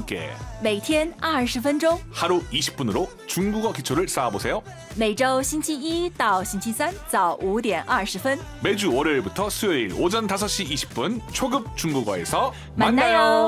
함께 每天20分钟， 하루 20분으로 중국어 기초를 쌓아보세요. 每周星期一到星期三早5点20分。 매주 월요일부터 수요일 오전 5시 20분 초급 중국어에서 만나요.